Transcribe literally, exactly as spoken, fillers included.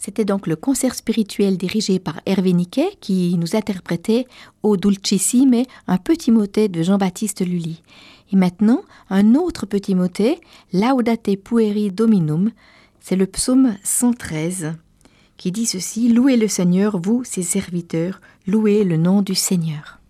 C'était donc le concert spirituel dirigé par Hervé Niquet qui nous interprétait O Dulcissime, un petit motet de Jean-Baptiste Lully. Et maintenant, un autre petit motet, Laudate pueri Dominum, c'est le psaume cent treize qui dit ceci: Louez le Seigneur, vous, ses serviteurs, louez le nom du Seigneur.